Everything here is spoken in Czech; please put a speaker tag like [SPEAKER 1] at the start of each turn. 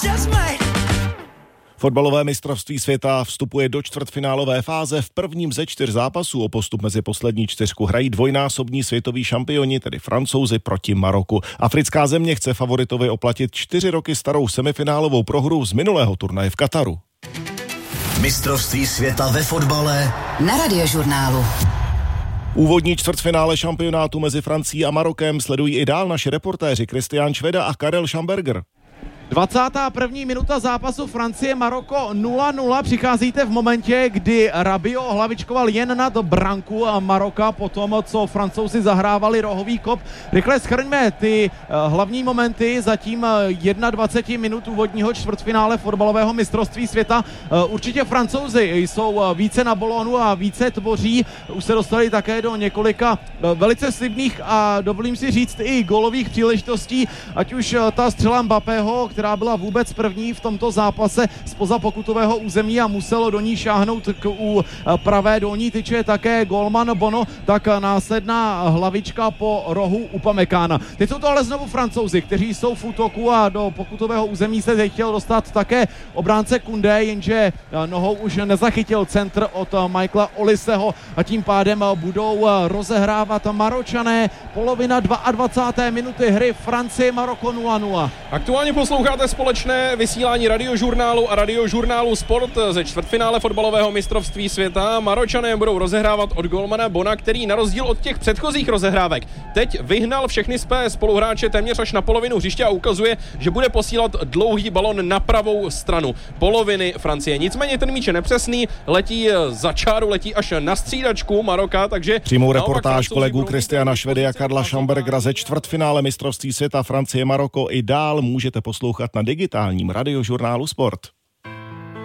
[SPEAKER 1] Fotbalové mistrovství světa vstupuje do čtvrtfinálové fáze. V prvním ze 4 zápasů o postup mezi poslední 4 hrají dvojnásobní světoví šampioni, tedy Francouzi proti Maroku. Africká země chce favoritovi oplatit 4 roky starou semifinálovou prohru z minulého turnaje v Kataru.
[SPEAKER 2] Mistrovství světa ve fotbale
[SPEAKER 3] na Radiožurnálu.
[SPEAKER 1] Úvodní čtvrtfinále šampionátu mezi Francií a Marokem sledují i dál naši reportéři Christian Šveda a Karel Schamberger.
[SPEAKER 4] 21. minuta zápasu Francie-Maroko 0-0. Přicházíte v momentě, kdy Rabiot hlavičkoval jen nad branku Maroka po tom, co Francouzi zahrávali rohový kop. Rychle shrňme ty hlavní momenty zatím 21 minut úvodního čtvrtfinále fotbalového mistrovství světa. Určitě Francouzi jsou více na balónu a více tvoří. Už se dostali také do několika velice slibných a dovolím si říct i gólových příležitostí, ať už ta střela Mbappého, která byla vůbec první v tomto zápase zpoza pokutového území a muselo do ní šáhnout u pravé dolní tyče také gólman Bono, tak následná hlavička po rohu Upamekána. Teď jsou to ale znovu Francouzi, kteří jsou v útoku a do pokutového území se chtěl dostat také obránce Koundé, jenže nohou už nezachytil centr od Michaela Oliseho a tím pádem budou rozehrávat Maročané. Polovina 22. minuty hry Francie-Maroko 0-0.
[SPEAKER 5] Aktuálně posloucháte společné vysílání Radiožurnálu a Radiožurnálu Sport ze čtvrtfinále fotbalového mistrovství světa. Maročané budou rozehrávat od golmana Bona, který na rozdíl od těch předchozích rozehrávek teď vyhnal všechny své spoluhráče téměř až na polovinu hřiště a ukazuje, že bude posílat dlouhý balon na pravou stranu poloviny Francie. Nicméně ten míč je nepřesný, letí za čáru, letí až na střídačku Maroka, takže
[SPEAKER 1] přímou reportáž kolegů Christiana Švedy a Karla Schambergera ze čtvrtfinále mistrovství světa Francie-Maroko i dál můžete poslouchat na digitálním Radiožurnálu Sport.